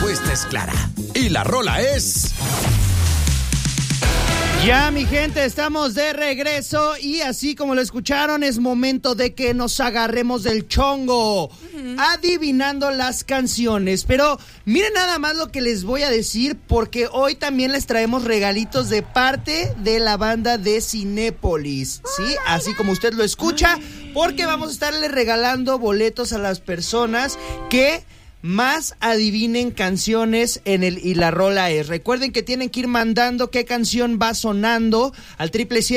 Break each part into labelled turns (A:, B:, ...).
A: respuesta es clara. Y la rola es...
B: Ya, mi gente, estamos de regreso y así como lo escucharon, es momento de que nos agarremos del chongo, adivinando las canciones. Pero miren nada más lo que les voy a decir, porque hoy también les traemos regalitos de parte de la banda de Cinépolis, ¿sí? Así como usted lo escucha, porque vamos a estarle regalando boletos a las personas que más adivinen canciones en el Y la Rola es. Recuerden que tienen que ir mandando qué canción va sonando al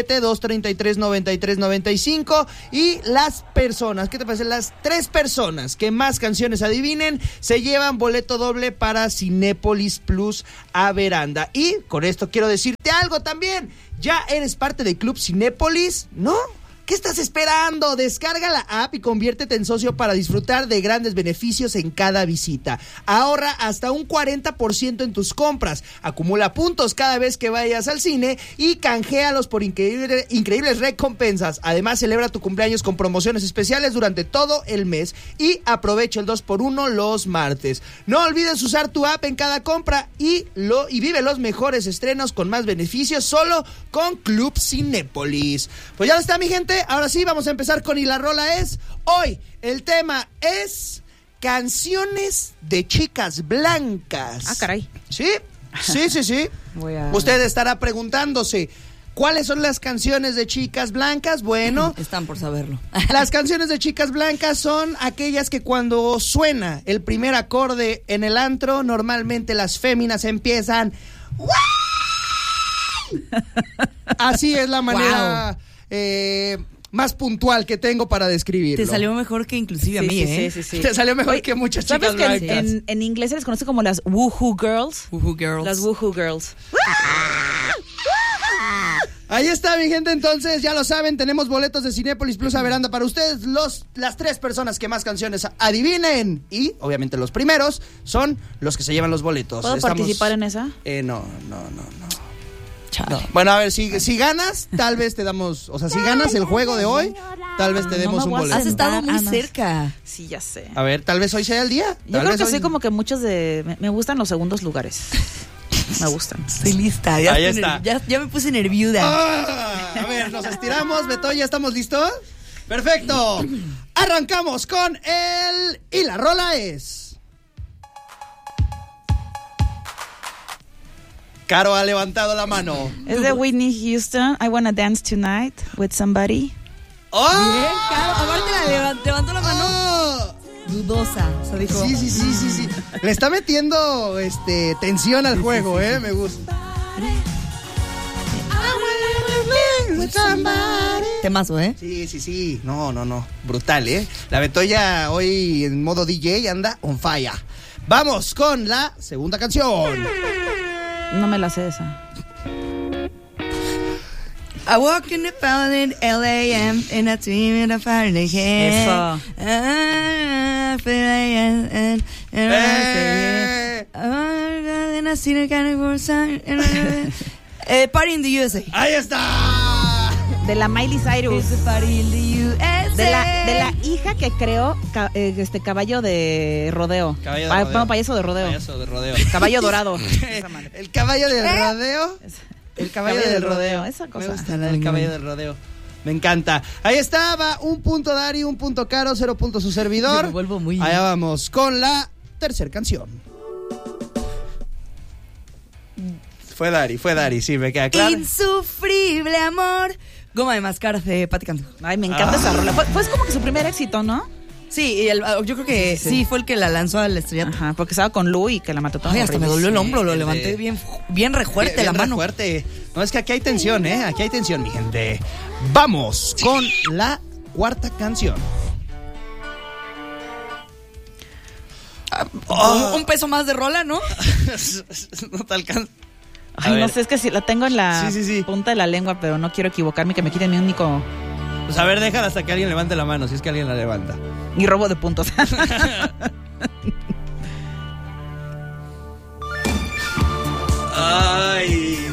B: 777-233-9395 y las personas, ¿qué te parece? Las 3 personas que más canciones adivinen se llevan boleto doble para Cinépolis Plus a Veranda. Y con esto quiero decirte algo también, ¿ya eres parte del Club Cinépolis? ¿No? ¿Qué estás esperando? Descarga la app y conviértete en socio para disfrutar de grandes beneficios en cada visita. Ahorra hasta un 40% en tus compras. Acumula puntos cada vez que vayas al cine y canjealos por increíbles recompensas. Además, celebra tu cumpleaños con promociones especiales durante todo el mes y aprovecha el 2x1 los martes. No olvides usar tu app en cada compra y vive los mejores estrenos con más beneficios solo con Club Cinépolis. Pues ya está, mi gente. Ahora sí, vamos a empezar con Y la Rola es. Hoy el tema es canciones de chicas blancas.
C: Ah, caray.
B: Sí. Usted estará preguntándose, ¿cuáles son las canciones de chicas blancas? Bueno,
C: están por saberlo.
B: Las canciones de chicas blancas son aquellas que cuando suena el primer acorde en el antro, normalmente las féminas empiezan... Así es la manera... más puntual que tengo para describirlo.
C: Te salió mejor que inclusive a mí, ¿eh?
B: Sí. Te salió mejor que muchas chicas blancas.
C: ¿Sabes que en inglés se les conoce como las Woohoo Girls? Woohoo Girls. Las Woohoo Girls.
B: Ahí está, mi gente, entonces, ya lo saben, tenemos boletos de Cinépolis Plus a Veranda para ustedes, las 3 personas que más canciones adivinen, y, obviamente, los primeros son los que se llevan los boletos.
C: ¿Puedo participar en esa?
B: No. No. Bueno, a ver, si ganas, tal vez te damos, o sea, si ganas el juego de hoy, tal vez te demos un boleto.
C: Has estado muy cerca. Sí, ya sé.
B: A ver, tal vez hoy sea el día.
C: Yo creo que soy como que muchos me gustan los segundos lugares. Me gustan. Estoy lista.
B: Ahí está.
C: Ya me puse nerviuda.
B: A ver, nos estiramos, Beto, ¿ya estamos listos? Perfecto. Arrancamos con el Y la Rola es... Caro ha levantado la mano.
C: Es de Whitney Houston. I Wanna Dance Tonight with Somebody.
B: ¡Oh!
C: Bien, Caro. Aparte levantó la mano. Dudosa. O sea, dijo...
B: Sí. Le está metiendo tensión al juego, me gusta.
C: Temazo, ¿eh?
B: Sí. No. Brutal, ¿eh? La Betoya hoy en modo DJ anda on fire. Vamos con la segunda canción.
C: No me la sé esa. I walk in the fountain LAM in a team in a fire Eso. Party in the USA.
B: Ahí está.
C: De la Miley Cyrus. Party in the USA. De la hija que creó caballo de rodeo. Payaso de rodeo. Caballo dorado.
B: El caballo del rodeo. El caballo del rodeo.
C: Esa cosa.
B: Me gusta el caballo del rodeo. Me encanta. Ahí estaba, 1 punto Dari, 1 punto Caro, 0 puntos su servidor.
C: Me vuelvo muy...
B: Allá vamos con la tercera canción. Fue Dari, sí, me queda claro.
C: Insufrible amor. Goma de mascar de Pati Cantú. Ay, me encanta esa rola. Fue como que su primer éxito, ¿no? Sí, yo creo que sí fue el que la lanzó al estrellato. Ajá, porque estaba con Lu y que la mató todo. Ay, hasta me dolió el hombro, lo levanté bien refuerte la mano.
B: Fuerte. No, es que aquí hay tensión, Aquí hay tensión, mi gente. Vamos con la cuarta canción.
C: Un peso más de rola, ¿no?
B: No te alcanza.
C: Ay, no sé, es que si la tengo en la punta de la lengua, pero no quiero equivocarme, que me quiten mi único...
B: Pues a ver, déjala hasta que alguien levante la mano, si es que alguien la levanta.
C: Y robo de puntos.
B: Ay.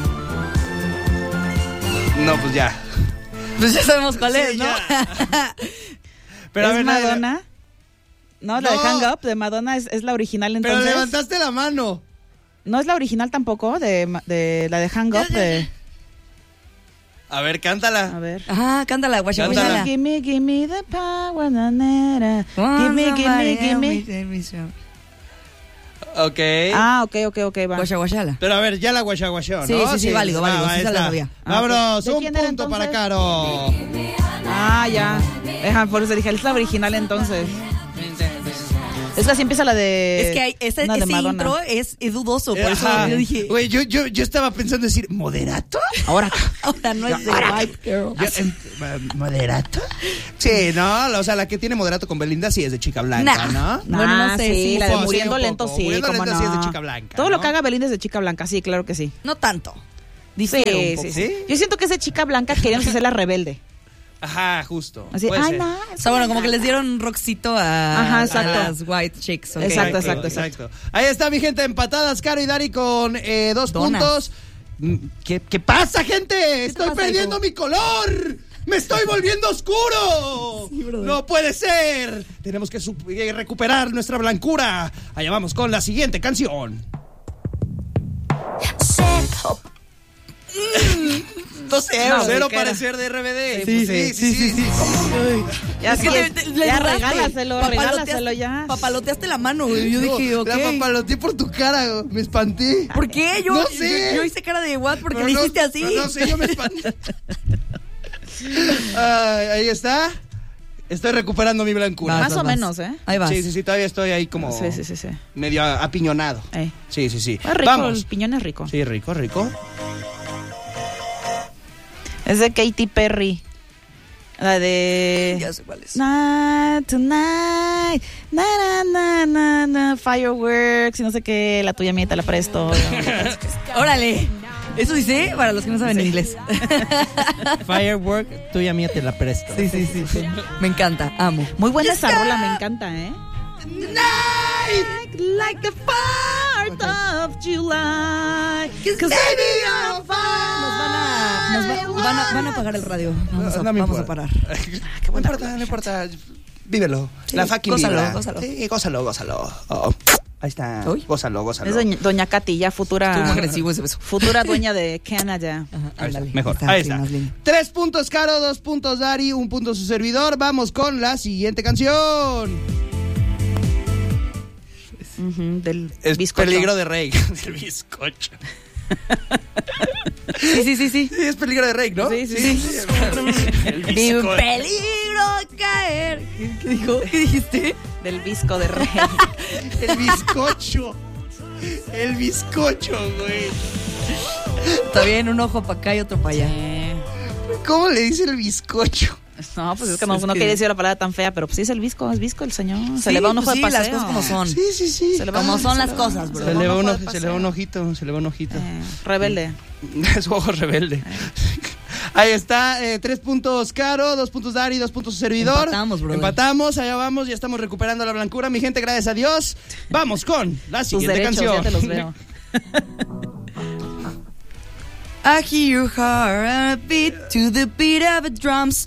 B: No, pues ya.
C: Pues ya sabemos cuál es, ¿no?
B: Pero
C: ¿Es
B: a ver,
C: Madonna? No, la de Hang Up de Madonna es la original entonces.
B: Pero levantaste la mano.
C: No es la original tampoco de la de Hang Up de...
B: A ver, cántala.
C: A ver.
D: Ajá, cántala, guacha.
C: Give me the power, nanera. Give me.
B: Ok.
C: Ok, va.
D: Guacha.
B: Pero a ver, ya la guachaguachó, ¿no?
D: Sí, válido.
B: Ahí
D: Sí,
B: está.
D: la sabía.
B: Vámonos,
C: ¿De
B: un
C: quién era
B: punto
C: entonces?
B: para Caro.
C: Ya. Por eso dije, es la original entonces. Es que así empieza la de...
D: Es que ese intro es dudoso, por eso yo dije...
B: Güey, yo estaba pensando decir, ¿moderato?
C: Ahora
D: no es de White Girl.
B: ¿Moderato? Sí, no, o sea, la que tiene moderato con Belinda sí es de Chica Blanca, ¿no?
C: Bueno, no sé, sí, la de
B: poco,
C: Muriendo
B: sí,
C: Lento,
B: poco.
C: sí,
B: Muriendo
C: cómo
B: Lento
C: no.
B: sí es de Chica Blanca,
C: Todo
B: ¿no?
C: lo que haga Belinda es de Chica Blanca, sí, claro que sí.
D: No tanto.
C: Difiere un poco.
B: ¿Sí?
C: Yo siento que es de Chica Blanca queriendo hacerla rebelde.
B: Ajá, justo.
C: Así,
B: Puede ser.
C: no.
D: O sea, bueno, como que les dieron rockcito a las White Chicks. Okay.
C: Exacto.
B: Ahí está mi gente, empatadas, Caro y Dari con 2 puntos. ¿Qué pasa, gente? Estoy
D: pasa,
B: perdiendo
D: hijo?
B: mi color. ¡Me estoy volviendo oscuro!
D: Sí, brother.
B: ¡No puede ser! Tenemos que recuperar nuestra blancura. Allá vamos con la siguiente canción. 2-0 parecer de RBD. Sí.
C: Ya,
D: Le
C: regálaselo ya.
D: Papaloteaste la mano, güey. Yo dije, ok.
B: La papaloteé por tu cara, me espanté.
D: ¿Por qué?
B: No sé.
D: Yo hice cara de what porque
B: Pero
D: le hiciste así.
B: No sé, yo me espanté. Ahí está. Estoy recuperando mi blancura.
C: Más o menos, ¿eh?
D: Ahí vas.
B: Sí, todavía estoy ahí como
C: Sí.
B: medio apiñonado. Sí.
C: Es rico,
B: Vamos.
C: el piñón es rico.
B: Sí, rico.
C: Es de Katy Perry. La de...
D: Ya sé cuál es.
C: Tonight, fireworks y no sé qué, la tuya mía te la presto.
D: Órale. Eso dice para los que no saben inglés.
B: Firework, tuya mía te la presto.
D: Sí. Me encanta, amo.
C: Muy buena esa rola, me encanta, ¿eh? Like the 4th of July. 'Cause baby you're on fire.
D: Van a apagar el radio. Vamos a parar.
B: No importa. Vívelo.
D: Sí,
B: La fucking vida.
D: gózalo.
B: Sí, gózalo. Oh, ahí está.
D: Uy.
B: Gózalo.
C: Es doña Katy, ya futura.
D: Estuvo muy agresivo ese beso.
C: Futura dueña de Canadá.
B: Ahí está,
D: Ándale.
B: mejor. Ahí está. 3 puntos Caro, 2 puntos Dari, 1 punto su servidor. Vamos con la siguiente canción.
C: Del
B: Es
C: bizcocho.
B: peligro de rey. Del bizcocho.
D: Sí.
B: Sí, es peligro de rey, ¿no?
C: Sí.
B: El
D: Mi
B: bizcocho.
D: peligro caer. ¿Qué dijo? ¿Qué dijiste?
C: Del bizco de rey.
B: El bizcocho. El bizcocho, güey.
D: Está bien, un ojo para acá y otro para allá.
B: ¿Cómo le dice el bizcocho?
C: No, pues es que no quería decir la palabra tan fea, pero pues sí es visco el señor. Se le va un ojo
D: pues
C: de paseo.
D: las cosas como son.
B: Sí.
C: Se le va
D: Como
C: un-
D: son
C: se
D: las
C: le va-
D: cosas, bro.
B: Se le va
C: un
B: un
C: ojo
B: ojito.
C: Rebelde.
B: Su ojo rebelde. Ahí está, 3 puntos Caro, 2 puntos Dari, 2 puntos su servidor.
D: Empatamos,
B: allá vamos, ya estamos recuperando la blancura, mi gente, gracias a Dios. Vamos con la
C: Tus
B: siguiente
C: derechos,
B: canción.
C: ya te los veo.
D: I hear your heart beat to the beat of the drums.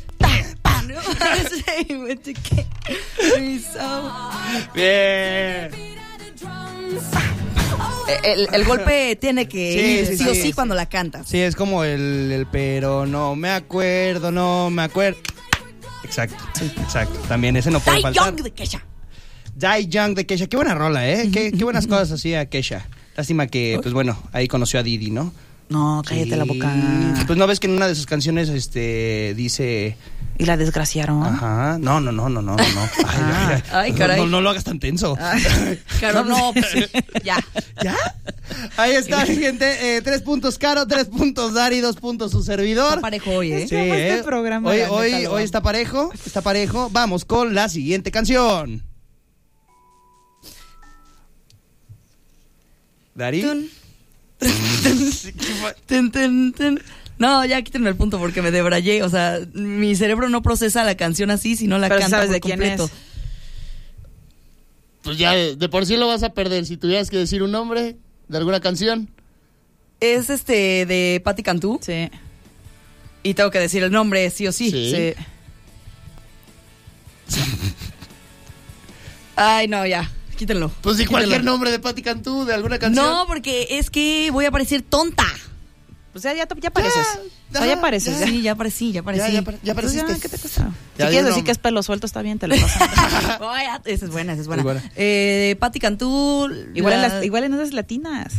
B: Bien.
D: El golpe tiene que ir sí o sí
B: sí.
D: cuando la cantas.
B: Sí, es como el pero no me acuerdo. Exacto, exacto. También ese no puede
D: Die
B: faltar.
D: Young de Kesha.
B: Die Young de Kesha. Qué buena rola, ¿eh? Qué buenas cosas hacía Kesha. Lástima que, pues bueno, ahí conoció a Didi, ¿no?
C: No, cállate la boca.
B: Pues no ves que en una de sus canciones dice...
C: ¿Y la desgraciaron?
B: Ajá. No.
D: Ay, caray.
B: No lo hagas tan tenso.
D: Claro, no, pues, ya.
B: ¿Ya? Ahí está, gente. 3 puntos Caro, 3 puntos Dari, 2 puntos su servidor.
D: Está parejo hoy, ¿eh?
B: Sí,
C: Este programa, la neta,
B: hoy
C: lo
B: está parejo. Vamos con la siguiente canción. Dari.
D: Tun. Tun. No, ya quítenme el punto porque me debrayé. O sea, mi cerebro no procesa la canción así si no la
C: Pero
D: canta
C: sabes
D: por
C: de quién
D: completo.
C: es.
B: Pues ya de por sí lo vas a perder. Si tuvieras que decir un nombre de alguna canción.
D: Es de Patti Cantú.
C: Sí.
D: Y tengo que decir el nombre, sí o sí.
B: Sí.
D: Ay, no, ya. Quítenlo.
B: Pues di cualquier nombre de Patti Cantú, de alguna canción.
D: No, porque es que voy a parecer tonta.
C: O sea, ya pareces. Ya pareces.
D: Sí, ya parecí.
B: Ya pareciste.
C: ¿Qué te cuesta?
B: Ya,
C: si quieres decir que es pelo suelto, está bien, te lo paso.
D: Esa es buena. Patti Cantú.
C: Igual en esas latinas.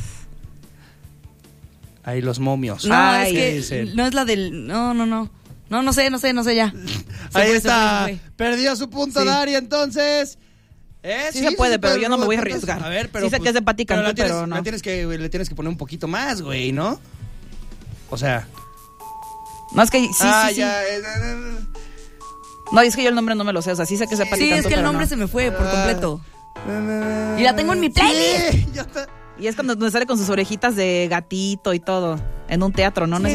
B: Ahí los momios.
D: No, es que no es la del... No. No sé ya.
B: Ahí está. Perdió su punto,
C: Sí.
B: Dari, entonces...
C: Sí se puede, pero yo no me voy a arriesgar.
B: A ver, pero...
C: Sí sé que es de Patti Cantú, pero no.
B: Le tienes que poner un poquito más, güey, ¿no? O sea...
C: No, es que sí.
B: Ya...
C: No, es que yo el nombre no me lo sé. O sea, sí sé que es de Patti
D: Sí,
C: Cantú,
D: es que el
C: pero
D: nombre
C: no.
D: se me fue por completo. Y la tengo en mi playlist.
B: Sí, ya está.
C: Y es cuando sale con sus orejitas de gatito y todo. En un teatro, ¿no? No
B: Sí,